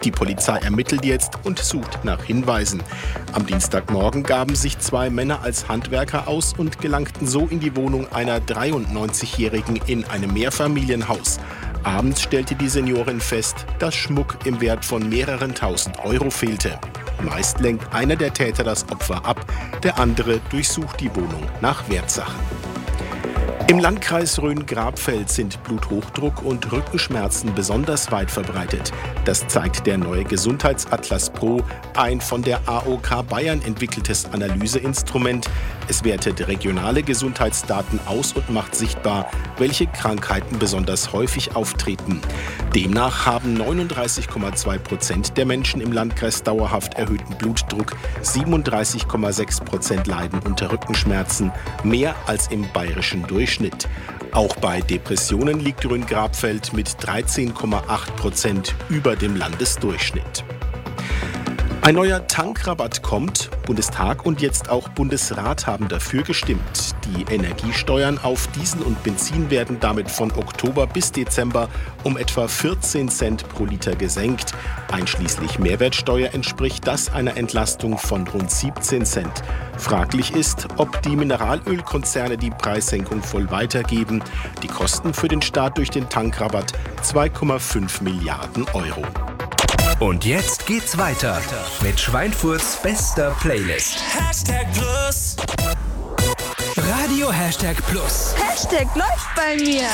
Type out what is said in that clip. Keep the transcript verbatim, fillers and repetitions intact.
Die Polizei ermittelt jetzt und sucht nach Hinweisen. Am Dienstagmorgen gaben sich zwei Männer als Handwerker aus und gelangten so in die Wohnung einer dreiundneunzigjährigen in einem Mehrfamilienhaus. Abends stellte die Seniorin fest, dass Schmuck im Wert von mehreren tausend Euro fehlte. Meist lenkt einer der Täter das Opfer ab, der andere durchsucht die Wohnung nach Wertsachen. Im Landkreis Rhön-Grabfeld sind Bluthochdruck und Rückenschmerzen besonders weit verbreitet. Das zeigt der neue Gesundheitsatlas Pro, ein von der A O K Bayern entwickeltes Analyseinstrument. Es wertet regionale Gesundheitsdaten aus und macht sichtbar, welche Krankheiten besonders häufig auftreten. Demnach haben neununddreißig Komma zwei Prozent der Menschen im Landkreis dauerhaft erhöhten Blutdruck, siebenunddreißig Komma sechs Prozent leiden unter Rückenschmerzen, mehr als im bayerischen Durchschnitt. Auch bei Depressionen liegt Rhön-Grabfeld mit dreizehn Komma acht Prozent über dem Landesdurchschnitt. Ein neuer Tankrabatt kommt. Bundestag und jetzt auch Bundesrat haben dafür gestimmt. Die Energiesteuern auf Diesel und Benzin werden damit von Oktober bis Dezember um etwa vierzehn Cent pro Liter gesenkt. Einschließlich Mehrwertsteuer entspricht das einer Entlastung von rund siebzehn Cent. Fraglich ist, ob die Mineralölkonzerne die Preissenkung voll weitergeben. Die Kosten für den Staat durch den Tankrabatt zwei Komma fünf Milliarden Euro. Und jetzt geht's weiter mit Schweinfurts bester Playlist. Hashtag Plus. Radio Hashtag Plus. Hashtag läuft bei mir.